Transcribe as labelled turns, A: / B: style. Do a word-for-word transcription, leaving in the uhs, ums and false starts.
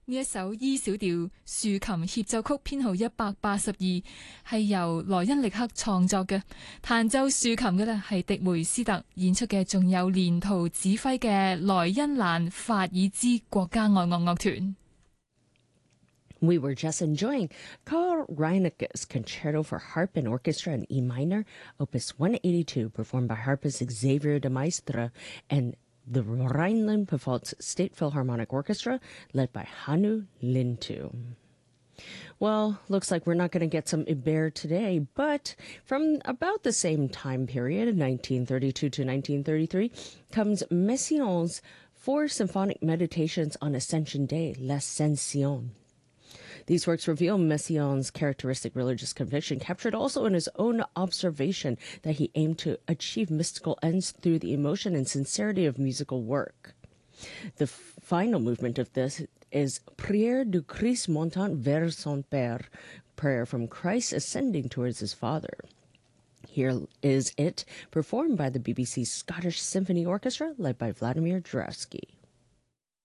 A: 呢一首 E 小調豎琴協奏曲編號一百八十二，係由萊恩力克創作嘅。彈奏豎琴嘅呢係迪梅斯特，演出嘅仲有連途指揮嘅萊恩蘭法爾茲國家愛樂樂團。
B: We were just enjoying Karl Reinecke's Concerto for Harp and Orchestra in E minor, Opus one eighty-two, performed by harpist Xavier de Maistre and the Rhineland-Pfalz State Philharmonic Orchestra, led by Hannu Lintu. Well, looks like we're not going to get some Ibert today, but from about the same time period, nineteen thirty-two to nineteen thirty-three, comes Messiaen's Four Symphonic Meditations on Ascension Day, L'Ascension. These works reveal Messiaen's characteristic religious conviction, captured also in his own observation that he aimed to achieve mystical ends through the emotion and sincerity of musical work. The final movement of this is Prière du Christ montant vers son Père, prayer from Christ ascending towards his Father. Here is it, performed by the B B C Scottish Symphony Orchestra, led by Vladimir Jurowski.